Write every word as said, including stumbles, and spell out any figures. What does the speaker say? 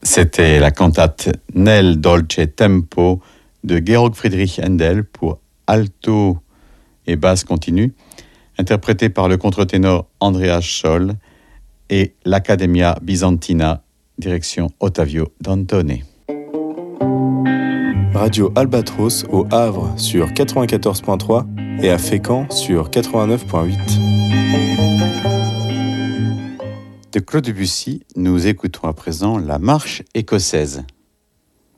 C'était la cantate Nel Dolce Tempo de Georg Friedrich Händel pour alto et basse continue, interprétée par le contre-ténor Andreas Scholl et l'Accademia Bizantina, direction Ottavio Dantone. Radio Albatros au Havre sur quatre-vingt-quatorze point trois et à Fécamp sur quatre-vingt-neuf point huit. De Claude Debussy, nous écoutons à présent la marche écossaise.